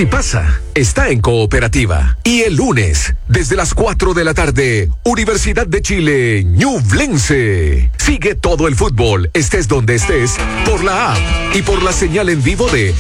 Si pasa, está en Cooperativa. Y el lunes, desde las 4 de la tarde, Universidad de Chile, Ñublense. Sigue todo el fútbol, estés donde estés, por la app y por la señal en vivo de